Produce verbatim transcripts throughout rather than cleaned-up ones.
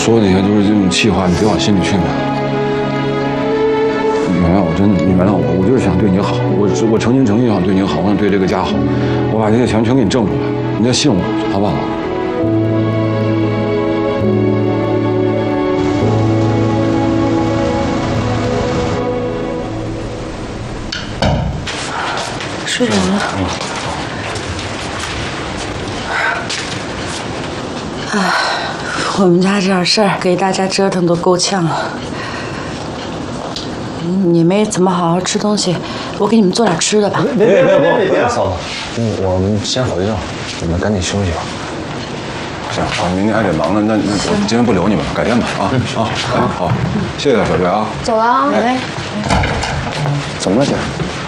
说的那些都是这种气话，你别往心里去嘛。你原谅我，真的，你原谅我，我就是想对你好，我我诚心诚意想对你好，我想对这个家好，我把这些钱全给你挣出来，你要信我，好不好？ 睡着了。哎，我们家这点事儿给大家折腾都够呛了。你没怎么好好吃东西，我给你们做点吃的吧。 别别别别别，嫂子，嗯，我们先回去了，你们赶紧休息吧。 行，我明天还得忙呢，那那我今天不留你们了，改天吧啊啊，哎好，谢谢小月啊。 走了啊。 哎， 怎么了，姐？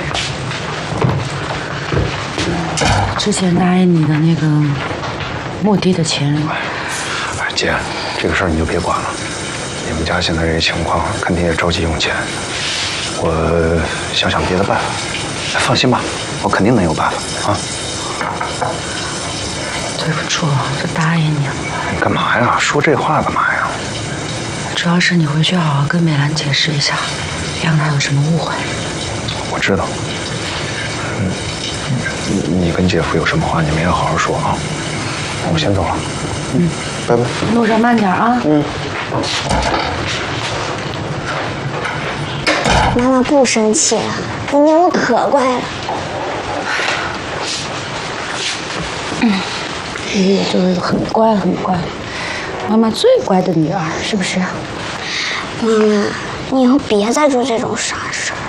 之前答应你的那个墓地的钱。 哎，姐，这个事儿你就别管了。你们家现在这情况，肯定也着急用钱。我想想别的办法。放心吧，我肯定能有办法啊。 对不住，就答应你了。 你干嘛呀？说这话干嘛呀？ 主要是你回去好好跟美兰解释一下，别让她有什么误会。 我知道。嗯，你你跟姐夫有什么话，你们要好好说啊。我先走了。嗯，拜拜。 路上慢点啊。 嗯。 妈妈不生气了，你娘我可乖了。 嗯，你就是很乖很乖，妈妈最乖的女儿，是不是？ 妈妈，你以后别再做这种傻事儿。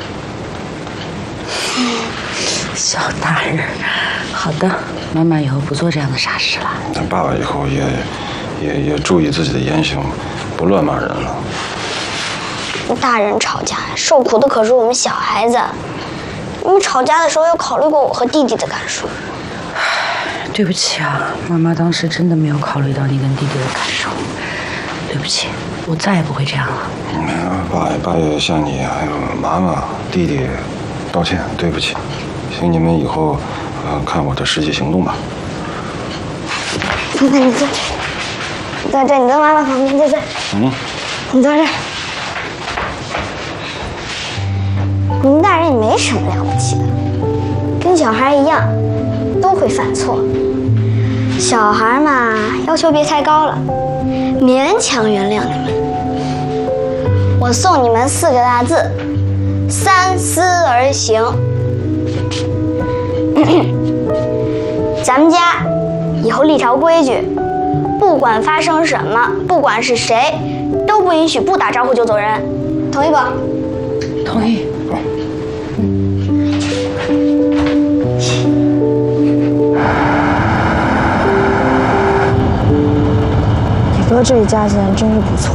嗯，小大人，好的，妈妈以后不做这样的傻事了。 咱爸爸以后也也也注意自己的言行，不乱骂人了。 大人吵架受苦的可是我们小孩子，你们吵架的时候要考虑过我和弟弟的感受。 对不起啊，妈妈当时真的没有考虑到你跟弟弟的感受，对不起，我再也不会这样了。 嗯，爸也爸也向你还有妈妈、弟弟道歉，对不起，请你们以后呃看我的实际行动吧。 妈妈，你坐这，你坐这，你在妈妈旁边，在这。嗯，你坐这。你们大人也没什么了不起的，跟小孩一样，都会犯错。小孩嘛，要求别太高了，勉强原谅你们。我送你们四个大字：三思而行。咱们家以后立条规矩，不管发生什么，不管是谁，都不允许不打招呼就走人，同意不？ 同意。 你哥这一家子人真是不错。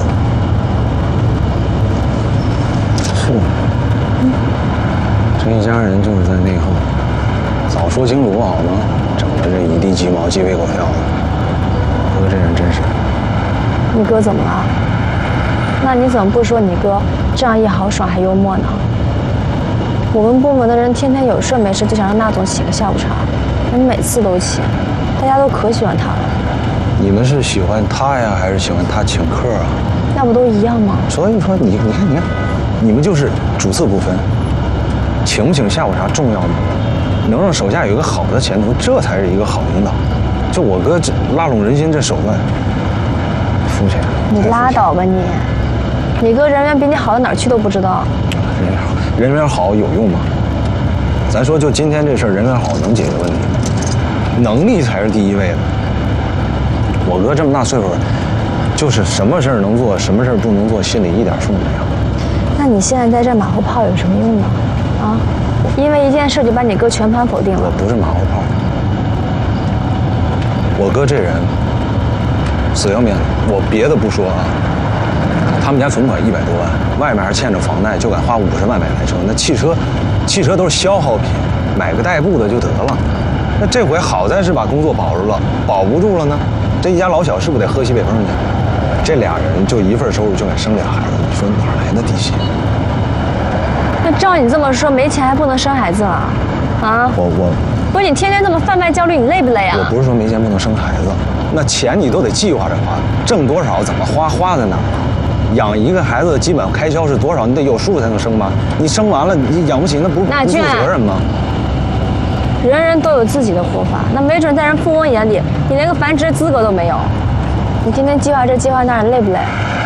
是。嗯。这一家人就是在内讧，早说清楚不好吗？整的这一地鸡毛、鸡飞狗跳的。哥这人真是。 你哥怎么了？那你怎么不说你哥仗义豪爽还幽默呢？我们部门的人天天有事没事就想让那总请个下午茶，人每次都请，大家都可喜欢他了。 你们是喜欢他呀，还是喜欢他请客啊？ 那不都一样吗？ 所以说你你看你看，你们就是主次不分，请不请下午茶重要吗？能让手下有一个好的前途，这才是一个好领导。就我哥这拉拢人心这手段，肤浅。 你拉倒吧你！你哥人缘比你好到哪儿去都不知道。 人缘好，人缘好有用吗？咱说就今天这事儿，人缘好能解决问题吗？能力才是第一位的。我哥这么大岁数，就是什么事儿能做，什么事儿不能做，心里一点数没有。 那你现在在这马后炮有什么用呢？啊，因为一件事就把你哥全盘否定了。 我不是马后炮。我哥这人死要面子，我别的不说啊，他们家存款一百多万，外面还欠着房贷，就敢花五十万买台车。那汽车，汽车都是消耗品，买个代步的就得了。那这回好在是把工作保住了，保不住了呢，这一家老小是不是得喝西北风去？这俩人就一份收入就敢生俩孩子，你说哪来的底气？ 那照你这么说，没钱还不能生孩子了？啊？ 我我不是你天天这么贩卖焦虑，你累不累啊？ 我不是说没钱不能生孩子， 那钱你都得计划着花，挣多少怎么花，花在哪儿？养一个孩子的基本开销是多少？你得有数才能生吧？你生完了你养不起，那不不负责任吗？ 人人都有自己的活法，那没准在人父母眼里，你连个繁殖资格都没有。你天天计划这计划那，累不累？